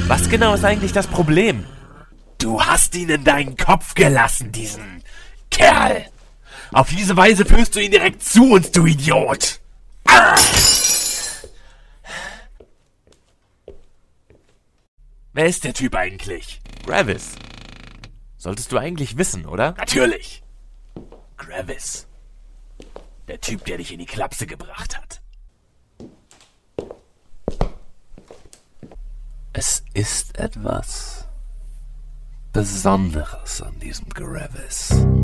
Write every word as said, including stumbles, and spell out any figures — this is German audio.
Was genau ist eigentlich das Problem? Du hast ihn in deinen Kopf gelassen, diesen Kerl. Auf diese Weise führst du ihn direkt zu uns, du Idiot. Ah! Wer ist der Typ eigentlich? Gravis. Solltest du eigentlich wissen, oder? Natürlich. Gravis. Der Typ, der dich in die Klapse gebracht hat. Es ist etwas Besonderes an diesem Gravis.